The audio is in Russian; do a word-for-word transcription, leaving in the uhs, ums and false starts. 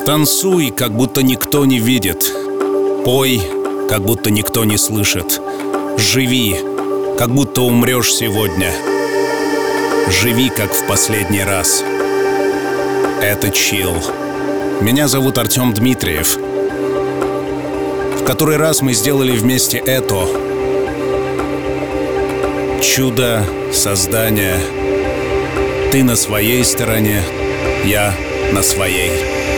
Танцуй, как будто никто не видит. Пой, как будто никто не слышит. Живи, как будто умрешь сегодня. Живи, как в последний раз. Это чилл. Меня зовут Артем Дмитриев. В который раз мы сделали вместе это. Чудо создания. Ты на своей стороне, я на своей.